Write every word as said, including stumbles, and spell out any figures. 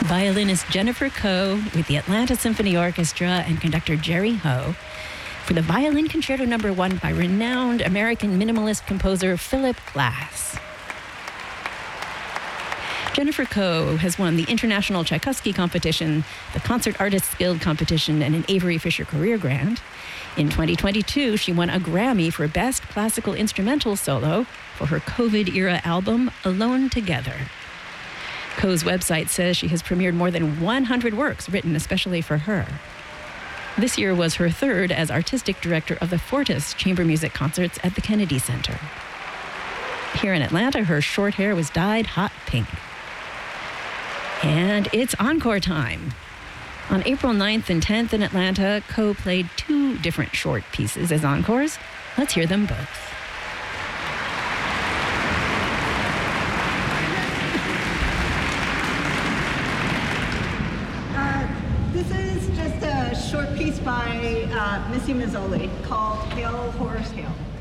violinist Jennifer Coe with the Atlanta Symphony Orchestra and conductor Jerry Ho for the Violin Concerto Number One by renowned American minimalist composer Philip Glass. Jennifer Coe has won the International Tchaikovsky Competition, the Concert Artists Guild Competition, and an Avery Fisher Career Grant. In twenty twenty-two, she won a Grammy for Best Classical Instrumental Solo for her COVID-era album, Alone Together. Coe's website says she has premiered more than one hundred works written especially for her. This year was her third as artistic director of the Fortis Chamber Music Concerts at the Kennedy Center. Here in Atlanta, her short hair was dyed hot pink. And it's encore time. On April ninth and tenth in Atlanta, Coe played two different short pieces as encores. Let's hear them both. Uh, this is just a short piece by uh, Missy Mazzoli called Hail Horse Hail.